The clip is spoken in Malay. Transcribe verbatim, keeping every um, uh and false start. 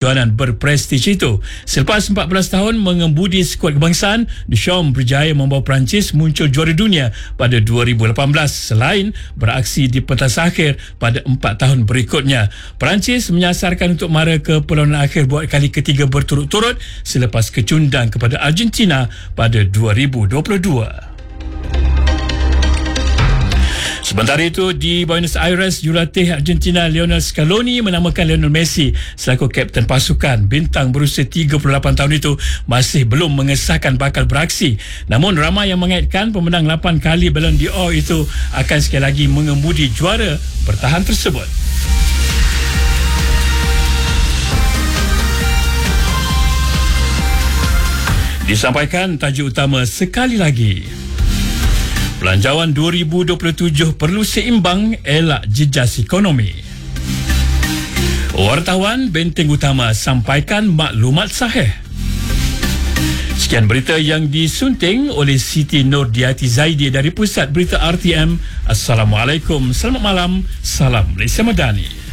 kejuaraan berprestij itu. Selepas empat belas tahun mengemudi skuad kebangsaan, Deschamps berjaya membawa Perancis muncul juara dunia pada dua ribu lapan belas selain beraksi di pentas akhir pada empat tahun berikutnya. Perancis menyasarkan untuk mara ke perlawanan akhir buat kali ketiga berturut-turut selepas kecundang kepada Argentina pada dua ribu dua puluh dua. Sementara itu, di Buenos Aires, jurulatih Argentina Lionel Scaloni menamakan Lionel Messi selaku kapten pasukan. Bintang berusia tiga puluh lapan tahun itu masih belum mengesahkan bakal beraksi. Namun ramai yang mengaitkan pemenang lapan kali Ballon d'Or itu akan sekali lagi mengemudi juara bertahan tersebut. Disampaikan tajuk utama sekali lagi. Belanjawan dua ribu dua puluh tujuh perlu seimbang, elak jejas ekonomi. Wartawan Benteng Utama sampaikan maklumat sahih. Sekian berita yang disunting oleh Siti Nordiati Zaidi dari Pusat Berita R T M. Assalamualaikum, selamat malam, salam Malaysia Madani.